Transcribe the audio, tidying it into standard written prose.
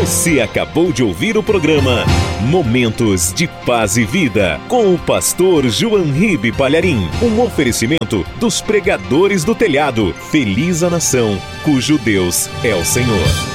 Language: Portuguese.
Você acabou de ouvir o programa Momentos de Paz e Vida, com o pastor João Ribe Palharim. Um oferecimento dos pregadores do telhado. Feliz a nação, cujo Deus é o Senhor.